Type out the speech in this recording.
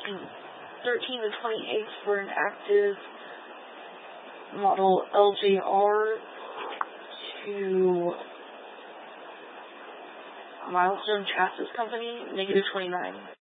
13 to 28 for an active model LJR to Milestone Chassis Company, negative 29.